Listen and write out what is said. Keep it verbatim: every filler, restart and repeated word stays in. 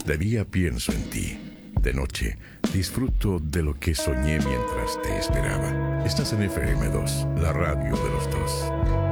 De día pienso en ti. De noche disfruto de lo que soñé mientras te esperaba. Estás en F M dos, la radio de los dos.